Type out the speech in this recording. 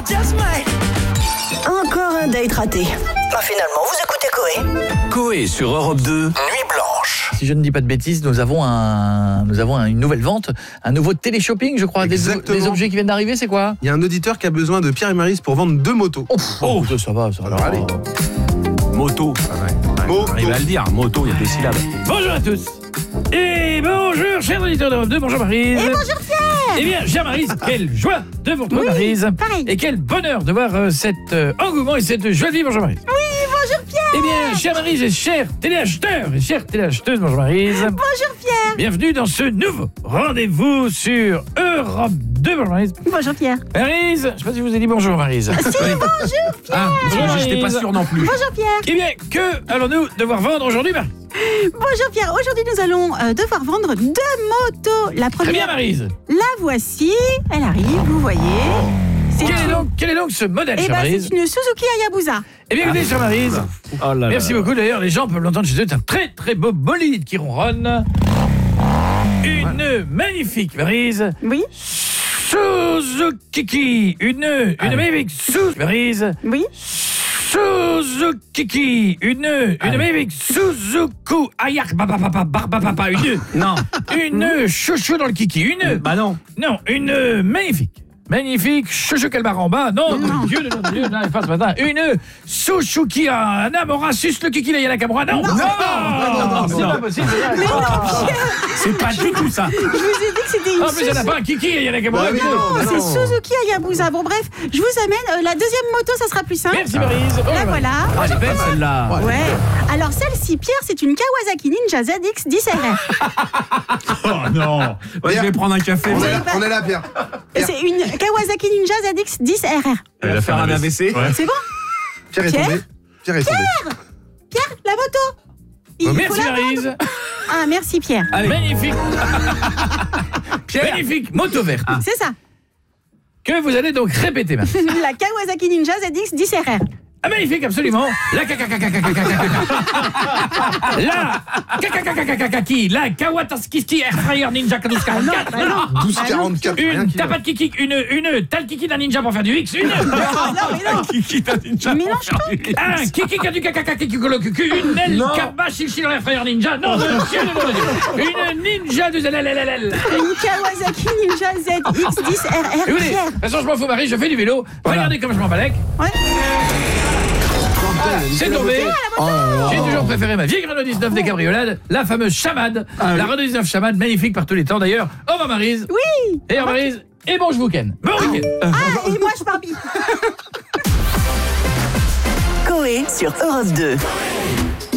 Encore un date raté. Bah finalement, vous écoutez Coé. Coé sur Europe 2, Nuit Blanche. Si je ne dis pas de bêtises, nous avons une nouvelle vente, un nouveau téléshopping, je crois. Des objets qui viennent d'arriver, c'est quoi? Il y a un auditeur qui a besoin de Pierre et Maryse pour vendre 2 motos. Ça va. Alors allez. Moto. Moto. Il va le dire, moto, il y a 2 syllabes. Bonjour à tous. Et bonjour, chers auditeurs d'Europe 2, bonjour Maryse. Et bonjour Pierre. Eh bien, chère Maryse, quelle joie de vous retrouver, Maryse. Pareil. Et quel bonheur de voir cet engouement et cette joie de vivre, bonjour Maryse. Oui, bonjour Pierre. Eh bien, chère Maryse et chers téléacheteurs et chères téléacheteuses, bonjour Maryse. Bonjour Pierre. Bienvenue dans ce nouveau rendez-vous sur Europe 2, bonjour Maryse. Bonjour Pierre. Maryse, je ne sais pas si je vous ai dit bonjour Maryse. Si, bonjour Pierre. Ah, Bonjour, j'étais pas Maryse. sûr non plus. Bonjour Pierre. Eh bien, que allons-nous devoir vendre aujourd'hui, Maryse? Bonjour Pierre. Aujourd'hui, nous allons devoir vendre 2 motos. La Très bien, première, Maryse. la voici. Elle arrive, vous voyez. C'est Quel est donc ce modèle, Eh chère ben, Maryse? c'est une Suzuki Hayabusa. Eh bien, écoutez, chère Maryse, Oh là merci beaucoup. D'ailleurs, les gens peuvent l'entendre chez eux. C'est un très très beau bolide qui ronronne. Une magnifique, Maryse. Oui, Suzuki. Une magnifique Suzuki. Maryse. oui. Suzuki. Une magnifique Suzuki. Ayak. Barbapapa. Une chouchou dans le kiki. Bah non. Non, une magnifique chouchou calbaramba. Non, mon Dieu, non, pas ce matin. Une Suzuki Namora sus le kiki la Yanakamura. Non, c'est pas possible. Mais non, Pierre. C'est pas du tout ça. Je vous ai dit que c'était une En plus, il n'y en a pas un kiki la Yanakamura. Bah oui, Non, non. c'est Suzuki Hayabusa. Bon, bref, je vous amène la deuxième moto, ça sera plus simple. Merci, Maryse. La voilà. Ah, elle est belle celle-là. Ouais. Alors celle-ci, Pierre, c'est une Kawasaki Ninja ZX 10RR. Oh non. Ouais, je vais prendre un café. On est là, Pierre. C'est une Kawasaki Ninja ZX 10RR. Elle va faire un AVC. C'est bon? Pierre est tombé. Pierre est tombé. Pierre, la moto. Il faut Merci, la vendre. Maryse. Ah, merci Pierre. Allez. Magnifique. Magnifique moto verte. C'est ça. Que vous allez donc répéter maintenant. La Kawasaki Ninja ZX 10RR. Ah, magnifique, absolument. La la Kawataski Air Fryer Ninja 1244. 12,44. Une tapat kiki, une tal kiki d'un ninja pour faire du X, une Kiki d'un ninja. Tu mélanges tout. un kiki du kaka kiki kolo kuku, une L karba chichi dans l'air fryer ninja. Non, monsieur, une ninja de ZLLL. Une Kawasaki Ninja ZX 10RR. Écoutez, de Pierre. toute façon, je m'en fous, Marie, je fais du vélo. Regardez comme je m'en balèque. Ouais. C'est tombé. J'ai toujours préféré ma vieille Renault 19 des cabriolades, la fameuse Chamade, la Renault 19 Chamade, magnifique par tous les temps d'ailleurs. Au revoir Maryse. Oui. Et au revoir Maryse. Et bon week-end. Bon week-end. Ah, et moi je pars bien. Coé sur Europe 2.